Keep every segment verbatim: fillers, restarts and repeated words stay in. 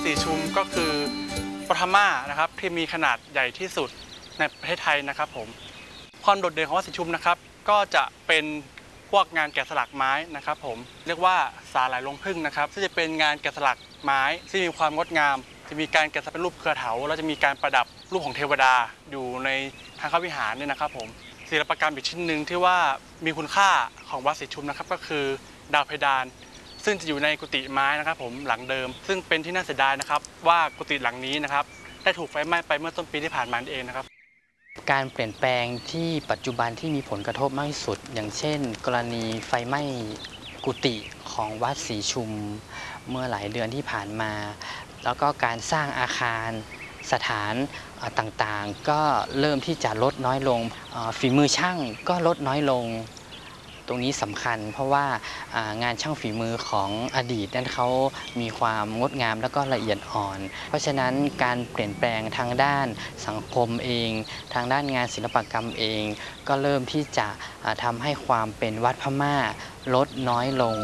ศรีชุมก็คือปฐมานะครับที่มีขนาดใหญ่ที่สุดในประเทศไทยนะครับผมความโดดเด่นของวัดศรีชุมนะครับก็จะเป็นพวกงานแกะสลักไม้นะครับผมเรียกว่าสาหร่ายลงผึ้งนะครับซึ่งจะเป็นงานแกะสลักไม้ที่มีความงดงามจะมีการแกะสลักเป็นรูปเครือเถาแล้วจะมีการประดับรูปของเทวดาอยู่ในทางเข้าวิหารเนี่ยนะครับผมศิลปกรรมอีกชิ้นหนึ่งที่ว่ามีคุณค่าของวัดศรีชุมนะครับก็คือดาวเพดานซึ่งจะอยู่ในกุฏิไม้นะครับผมหลังเดิมซึ่งเป็นที่น่าเสียดายนะครับว่ากุฏิหลังนี้นะครับได้ถูกไฟไหม้ไปเมื่อต้นปีที่ผ่านมาเองนะครับการเปลี่ยนแปลงที่ปัจจุบันที่มีผลกระทบมากที่สุดอย่างเช่นกรณีไฟไหม้กุฏิของวัดศรีชุมเมื่อหลายเดือนที่ผ่านมาแล้วก็การสร้างอาคารสถานต่างๆก็เริ่มที่จะลดน้อยลงฝีมือช่างก็ลดน้อยลงตรงนี้สำคัญเพราะว่างานช่างฝีมือของอดีตนั้นเขามีความงดงามแล้วก็ละเอียดอ่อนเพราะฉะนั้นการเปลี่ยนแปลงทางด้านสังคมเองทางด้านงานศิลปกรรมเองก็เริ่มที่จะทำให้ความเป็นวัดพม่าลดน้อยลง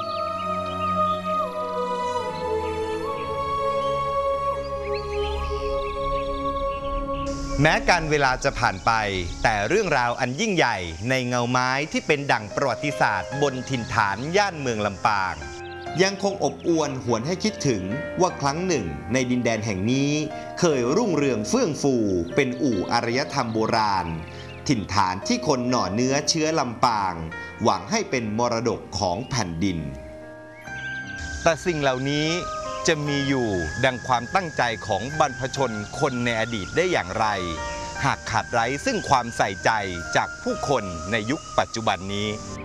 แม้การเวลาจะผ่านไปแต่เรื่องราวอันยิ่งใหญ่ในเงาไม้ที่เป็นดั่งประวัติศาสตร์บนถิ่นฐานย่านเมืองลำปางยังคงอบอวลหวนให้คิดถึงว่าครั้งหนึ่งในดินแดนแห่งนี้เคยรุ่งเรืองเฟื่องฟูเป็นอู่อารยธรรมโบราณถิ่นฐานที่คนหน่อเนื้อเชื้อลำปางหวังให้เป็นมรดกของแผ่นดินแต่สิ่งเหล่านี้จะมีอยู่ดังความตั้งใจของบรรพชนคนในอดีตได้อย่างไรหากขาดไร้ซึ่งความใส่ใจจากผู้คนในยุคปัจจุบันนี้